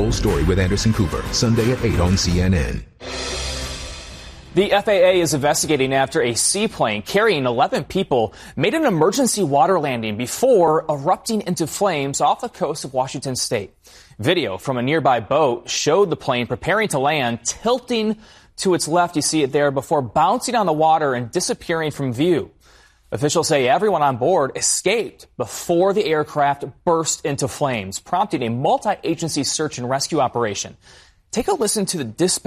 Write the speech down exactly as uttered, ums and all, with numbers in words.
Full story with Anderson Cooper, Sunday at eight on C N N. The F A A is investigating after a seaplane carrying eleven people made an emergency water landing before erupting into flames off the coast of Washington state. Video from a nearby boat showed the plane preparing to land, tilting to its left. You see it there before bouncing on the water and disappearing from view. Officials say everyone on board escaped before the aircraft burst into flames, prompting a multi-agency search and rescue operation. Take a listen to the dispatch.